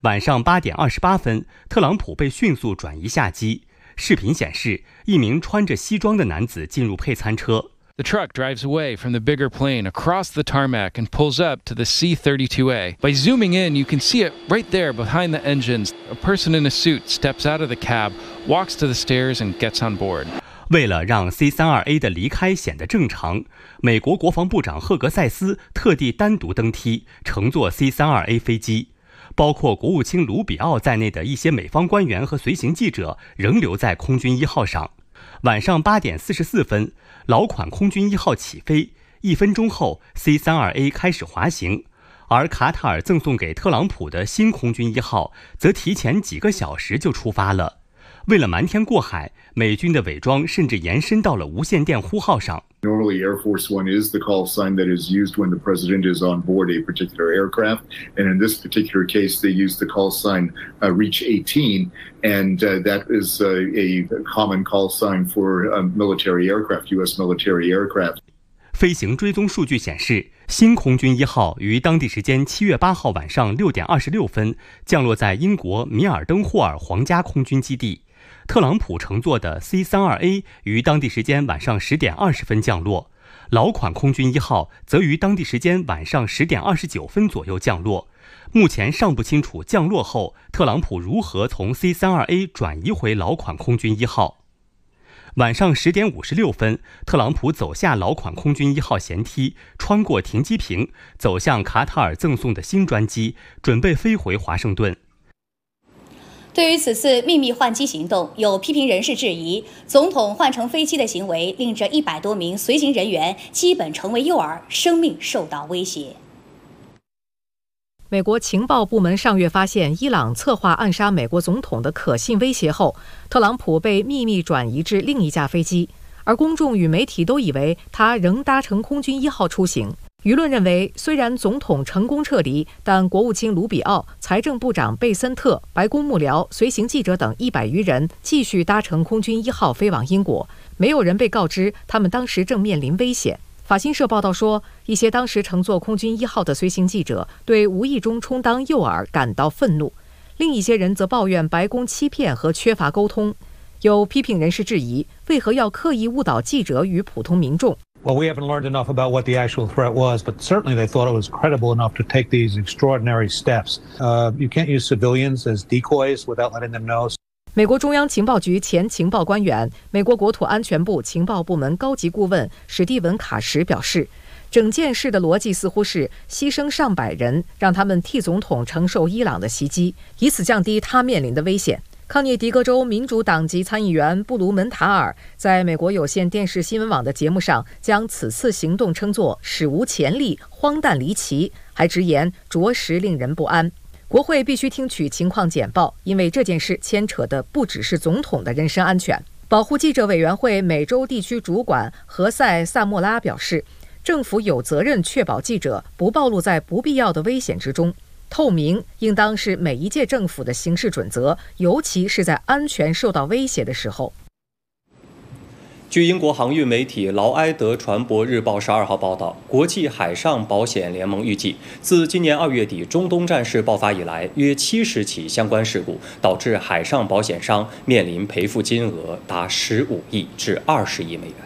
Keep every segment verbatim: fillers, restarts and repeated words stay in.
晚上八点二十八分，特朗普被迅速转移下机。视频显示，一名穿着西装的男子进入配餐车。 The truck drives away from the bigger plane across the tarmac and pulls up to the C thirty-two A. By zooming in, you can see it right there behind the engines. A person in a suit steps out of the cab, walks to the stairs, and gets on board. 为了让 C thirty-two A 的离开显得正常，美国国防部长赫格塞斯特地单独登梯，乘坐 C thirty-two A 飞机。包括国务卿卢比奥在内的一些美方官员和随行记者仍留在空军一号上。晚上八点四十四分，老款空军一号起飞，一分钟后 C thirty-two A 开始滑行，而卡塔尔赠送给特朗普的新空军一号则提前几个小时就出发了。为了瞒天过海，美军的伪装甚至延伸到了无线电呼号上。 Normally, Air Force One is the call sign that is used when the president is on board a particular aircraft. And in this particular case, they use the call sign uh, Reach eighteen. And uh, that is uh, a common call sign for uh, military aircraft, U S military aircraft. 飞行追踪数据显示，新空军一号于当地时间七月八号晚上六点二十六分降落在英国米尔登霍尔皇家空军基地。特朗普乘坐的 C thirty-two A 于当地时间晚上十点二十分降落，老款空军一号则于当地时间晚上十点二十九分左右降落。目前尚不清楚降落后特朗普如何从 C thirty-two A 转移回老款空军一号。晚上十点五十六分，特朗普走下老款空军一号舷梯，穿过停机坪，走向卡塔尔赠送的新专机，准备飞回华盛顿。 对于此次秘密换机行动，有批评人士质疑，总统换乘飞机的行为令这一百多名随行人员基本成为诱饵，生命受到威胁。 美国情报部门上月发现伊朗策划暗杀美国总统的可信威胁后，特朗普被秘密转移至另一架飞机，而公众与媒体都以为他仍搭乘空军一号出行。舆论认为，虽然总统成功撤离，但国务卿卢比奥、财政部长贝森特、白宫幕僚、随行记者等一百余人继续搭乘空军一号飞往英国，没有人被告知他们当时正面临危险。法新社报道说，一些当时乘坐空军一号的随行记者对无意中充当诱饵感到愤怒，另一些人则抱怨白宫欺骗和缺乏沟通。有批评人士质疑，为何要刻意误导记者与普通民众 ？Well, we haven't learned enough about what the actual threat was, but certainly they thought it was credible enough to take these extraordinary steps. Uh, you can't use civilians as decoys without letting them know. 美国中央情报局前情报官员、美国国土安全部情报部门高级顾问史蒂文·卡什表示，整件事的逻辑似乎是牺牲上百人，让他们替总统承受伊朗的袭击，以此降低他面临的危险。康涅狄格州民主党籍参议员布卢门塔尔在美国有线电视新闻网的节目上将此次行动称作史无前例、荒诞离奇，还直言着实令人不安。国会必须听取情况简报，因为这件事牵扯的不只是总统的人身安全。保护记者委员会美洲地区主管何塞·萨莫拉表示，政府有责任确保记者不暴露在不必要的危险之中。透明应当是每一届政府的行事准则，尤其是在安全受到威胁的时候。 据英国航运媒体劳埃德船舶日报十二号报道，国际海上保险联盟预计，自今年二月底中东战事爆发以来，约七十起相关事故，导致海上保险商面临赔付金额达十五亿至二十亿美元。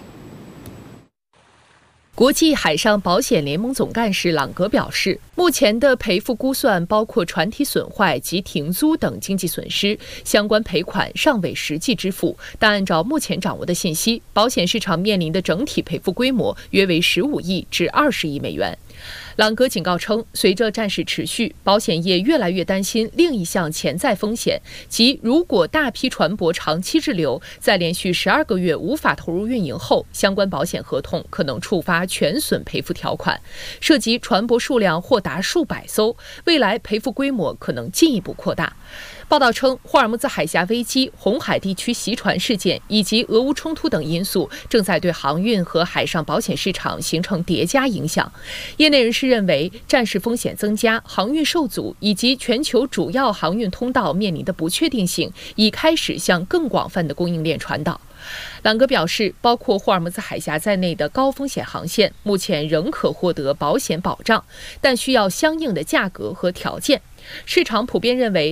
国际海上保险联盟总干事朗格表示，目前的赔付估算包括船体损坏及停租等经济损失，相关赔款尚未实际支付，但按照目前掌握的信息，保险市场面临的整体赔付规模约为十五亿至二十亿美元。朗格警告称，随着战事持续，保险业越来越担心另一项潜在风险，即如果大批船舶长期滞留，在连续十二个月无法投入运营后，相关保险合同可能触发全损赔付条款，涉及船舶数量或达数百艘，未来赔付规模可能进一步扩大。报道称，霍尔木兹海峡危机、红海地区袭船事件以及俄乌冲突等因素正在对航运和海上保险市场形成叠加影响。业内人士认为，战事风险增加、航运受阻以及全球主要航运通道面临的不确定性，已开始向更广泛的供应链传导。朗格表示，包括霍尔木兹海峡在内的高风险航线目前仍可获得保险保障，但需要相应的价格和条件。市场普遍认为，